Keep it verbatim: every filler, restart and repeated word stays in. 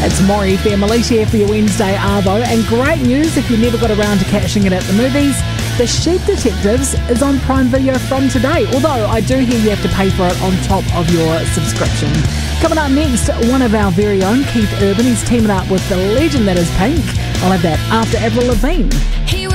It's Maury F M, Alicia here for your Wednesday Arvo. And great news if you never got around to catching it at the movies. The Sheep Detectives is on Prime Video from today, although I do hear you have to pay for it on top of your subscription. Coming up next, one of our very own, Keith Urban. He's teaming up with the legend that is Pink. I'll have that after Avril Lavigne. He